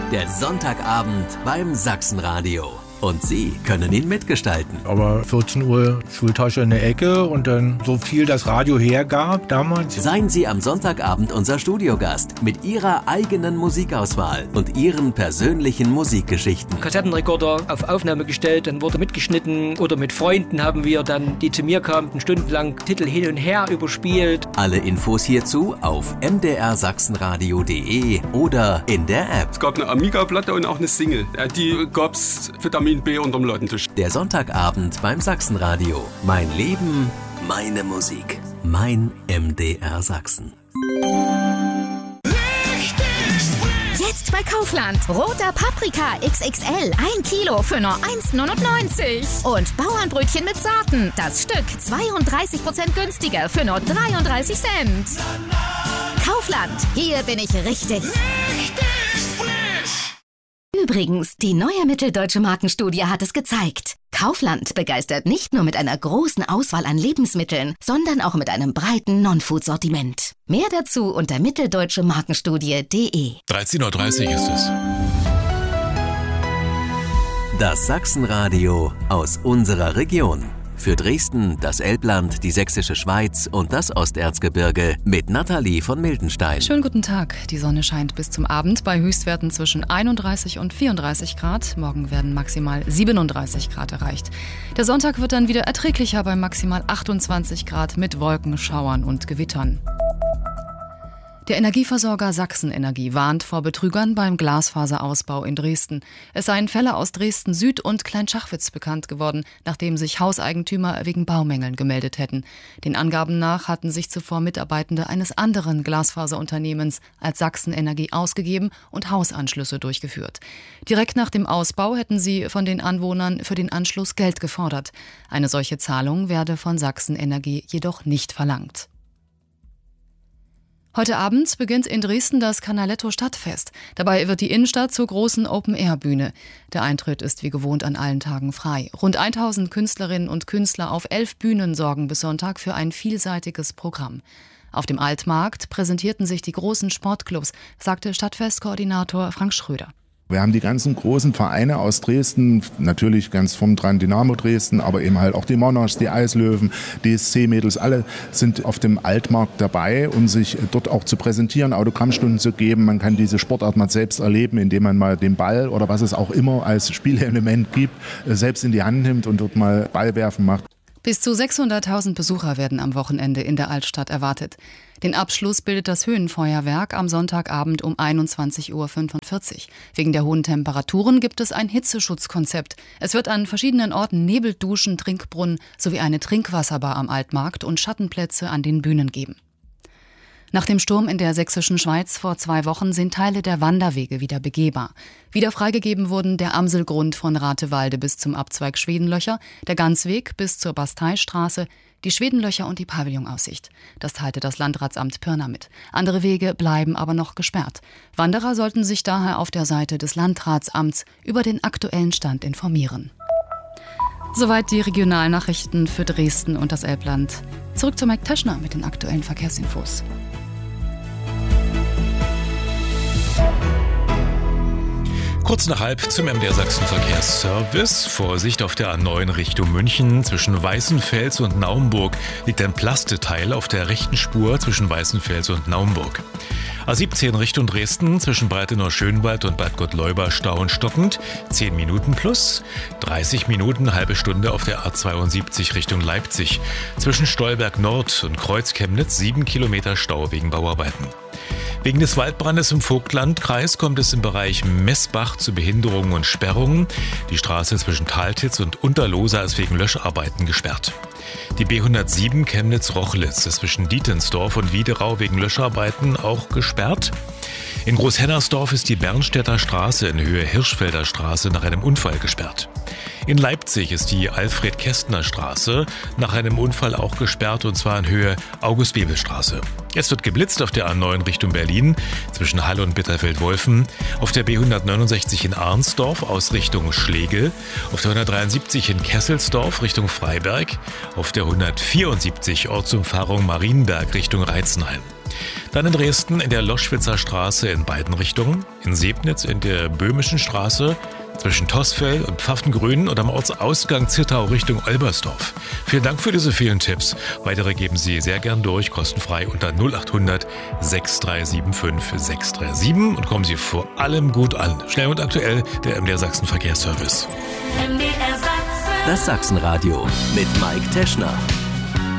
Der Sonntagabend beim Sachsenradio. Und Sie können ihn mitgestalten. Aber 14 Uhr Schultasche in der Ecke und dann so viel das Radio hergab damals. Seien Sie am Sonntagabend unser Studiogast mit Ihrer eigenen Musikauswahl und Ihren persönlichen Musikgeschichten. Kassettenrekorder auf Aufnahme gestellt, dann wurde mitgeschnitten oder mit Freunden haben wir dann, die zu mir kamen, stundenlang Titel hin und her überspielt. Alle Infos hierzu auf mdrsachsenradio.de oder in der App. Es gab eine Amiga-Platte und auch eine Single. Die gab's Vitamin B unterm Ladentisch. Der Sonntagabend beim Sachsenradio. Mein Leben, meine Musik. Mein MDR Sachsen. Jetzt bei Kaufland. Roter Paprika XXL. 1 Kilo für nur 1,99. Und Bauernbrötchen mit Sorten. Das Stück 32% günstiger für nur 33 Cent. Kaufland. Hier bin ich richtig. Übrigens, die neue Mitteldeutsche Markenstudie hat es gezeigt. Kaufland begeistert nicht nur mit einer großen Auswahl an Lebensmitteln, sondern auch mit einem breiten Non-Food-Sortiment. Mehr dazu unter mitteldeutsche-markenstudie.de. 13.30 Uhr ist es. Das Sachsenradio aus unserer Region. Für Dresden, das Elbland, die Sächsische Schweiz und das Osterzgebirge mit Nathalie von Mildenstein. Schönen guten Tag. Die Sonne scheint bis zum Abend bei Höchstwerten zwischen 31 und 34 Grad. Morgen werden maximal 37 Grad erreicht. Der Sonntag wird dann wieder erträglicher bei maximal 28 Grad mit Wolkenschauern und Gewittern. Der Energieversorger Sachsenenergie warnt vor Betrügern beim Glasfaserausbau in Dresden. Es seien Fälle aus Dresden Süd und Kleinschachwitz bekannt geworden, nachdem sich Hauseigentümer wegen Baumängeln gemeldet hätten. Den Angaben nach hatten sich zuvor Mitarbeitende eines anderen Glasfaserunternehmens als Sachsenenergie ausgegeben und Hausanschlüsse durchgeführt. Direkt nach dem Ausbau hätten sie von den Anwohnern für den Anschluss Geld gefordert. Eine solche Zahlung werde von Sachsenenergie jedoch nicht verlangt. Heute Abend beginnt in Dresden das Canaletto Stadtfest. Dabei wird die Innenstadt zur großen Open-Air-Bühne. Der Eintritt ist wie gewohnt an allen Tagen frei. Rund 1000 Künstlerinnen und Künstler auf 11 Bühnen sorgen bis Sonntag für ein vielseitiges Programm. Auf dem Altmarkt präsentierten sich die großen Sportclubs, sagte Stadtfestkoordinator Frank Schröder. Wir haben die ganzen großen Vereine aus Dresden, natürlich ganz vorn dran Dynamo Dresden, aber eben halt auch die Monarchs, die Eislöwen, die SC-Mädels, alle sind auf dem Altmarkt dabei, um sich dort auch zu präsentieren, Autogrammstunden zu geben. Man kann diese Sportart mal selbst erleben, indem man mal den Ball oder was es auch immer als Spielelement gibt, selbst in die Hand nimmt und dort mal Ballwerfen macht. Bis zu 600.000 Besucher werden am Wochenende in der Altstadt erwartet. Den Abschluss bildet das Höhenfeuerwerk am Sonntagabend um 21.45 Uhr. Wegen der hohen Temperaturen gibt es ein Hitzeschutzkonzept. Es wird an verschiedenen Orten Nebelduschen, Trinkbrunnen sowie eine Trinkwasserbar am Altmarkt und Schattenplätze an den Bühnen geben. Nach dem Sturm in der Sächsischen Schweiz vor 2 Wochen sind Teile der Wanderwege wieder begehbar. Wieder freigegeben wurden der Amselgrund von Ratewalde bis zum Abzweig Schwedenlöcher, der Ganzweg bis zur Basteistraße, die Schwedenlöcher und die Pavillonaussicht. Das teilte das Landratsamt Pirna mit. Andere Wege bleiben aber noch gesperrt. Wanderer sollten sich daher auf der Seite des Landratsamts über den aktuellen Stand informieren. Soweit die Regionalnachrichten für Dresden und das Elbland. Zurück zu Mike Teschner mit den aktuellen Verkehrsinfos. Kurz nach halb zum MDR Sachsen Verkehrsservice. Vorsicht auf der A9 Richtung München. Zwischen Weißenfels und Naumburg liegt ein Plasteteil auf der rechten Spur zwischen Weißenfels und Naumburg. A17 Richtung Dresden, zwischen Breitenau-Schönwald und Bad Gottleuba Stau und stockend, 10 Minuten plus, 30 Minuten, halbe Stunde auf der A72 Richtung Leipzig. Zwischen Stolberg Nord und Kreuz-Chemnitz 7 Kilometer Stau wegen Bauarbeiten. Wegen des Waldbrandes im Vogtlandkreis kommt es im Bereich Messbach zu Behinderungen und Sperrungen. Die Straße zwischen Taltitz und Unterlohsa ist wegen Löscharbeiten gesperrt. Die B107 Chemnitz-Rochlitz ist zwischen Dietensdorf und Wiederau wegen Löscharbeiten auch gesperrt. In Großhennersdorf ist die Bernstädter Straße in Höhe Hirschfelder Straße nach einem Unfall gesperrt. In Leipzig ist die Alfred-Kästner-Straße nach einem Unfall auch gesperrt, und zwar in Höhe August-Bebel-Straße. Es wird geblitzt auf der A9 Richtung Berlin zwischen Halle und Bitterfeld-Wolfen, auf der B169 in Arnsdorf aus Richtung Schlegel, auf der 173 in Kesselsdorf Richtung Freiberg, auf der 174 Ortsumfahrung Marienberg Richtung Reitzenheim. Dann in Dresden in der Loschwitzer Straße in beiden Richtungen, in Sebnitz in der Böhmischen Straße, zwischen Tossfeld und Pfaffengrün und am Ortsausgang Zittau Richtung Olbersdorf. Vielen Dank für diese vielen Tipps. Weitere geben Sie sehr gern durch, kostenfrei unter 0800 6375 637 und kommen Sie vor allem gut an. Schnell und aktuell, der MDR Sachsen Verkehrsservice. Das Sachsenradio mit Mike Teschner.